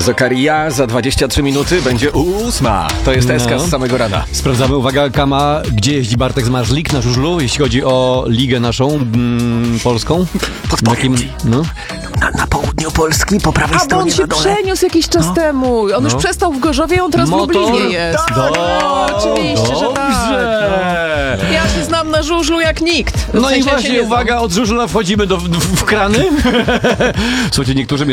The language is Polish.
Zokaria, za 23 minuty będzie 8. To jest SK z samego rana. Sprawdzamy, uwaga, Kama, gdzie jeździ Bartek Zmarzlik na żużlu, jeśli chodzi o ligę naszą polską? Podpowiem ci. No. Na południu Polski, po prawej A bo stronie on się na dole. przeniósł jakiś czas temu. On już przestał w Gorzowie, on teraz w Lublinie jest. Oczywiście, że tak. Ja się znam na żużlu jak nikt. No W sensie i ja się właśnie, nie znam. uwaga, od żużla wchodzimy w krany. Słuchajcie, niektórzy